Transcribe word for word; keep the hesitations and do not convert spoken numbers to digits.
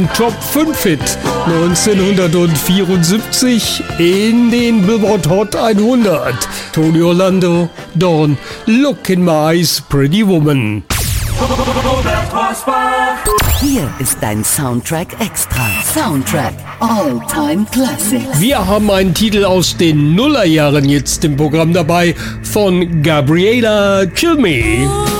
Top fünf Hit neunzehnhundertvierundsiebzig in den Billboard Hot hundert. Tony Orlando, Dawn, Look in My Eyes, Pretty Woman. Hier ist dein Soundtrack Extra. Soundtrack All Time Classic. Wir haben einen Titel aus den Nullerjahren jetzt im Programm dabei von Gabriella, Kill Me.